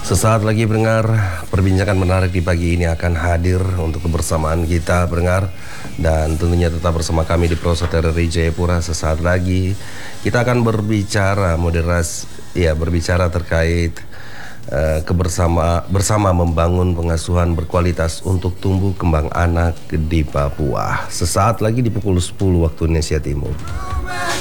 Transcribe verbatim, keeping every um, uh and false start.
Sesaat lagi pendengar, perbincangan menarik di pagi ini akan hadir untuk kebersamaan kita pendengar. Dan tentunya tetap bersama kami di Proso T R R I Jayapura. Sesaat lagi kita akan berbicara moderasi, ya berbicara terkait uh, kebersama bersama membangun pengasuhan berkualitas untuk tumbuh kembang anak di Papua. Sesaat lagi di pukul sepuluh waktu Indonesia Timur.